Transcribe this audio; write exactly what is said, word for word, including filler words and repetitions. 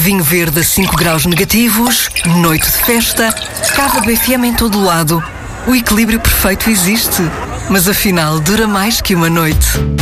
Vinho verde a cinco graus negativos, noite de festa, Cava B F M em todo lado. O equilíbrio perfeito existe, mas afinal dura mais que uma noite.